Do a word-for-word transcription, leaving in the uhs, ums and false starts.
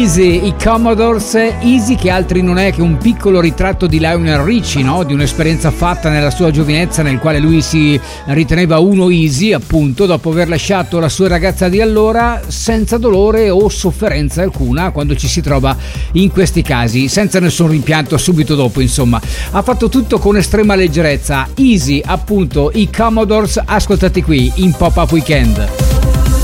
Easy, i Commodores. Easy che altri non è che un piccolo ritratto di Lionel Richie, no? Di un'esperienza fatta nella sua giovinezza, nel quale lui si riteneva uno easy, appunto, dopo aver lasciato la sua ragazza di allora senza dolore o sofferenza alcuna, quando ci si trova in questi casi, senza nessun rimpianto subito dopo, insomma. Ha fatto tutto con estrema leggerezza. Easy, appunto, i Commodores, ascoltati qui in Pop-Up Weekend.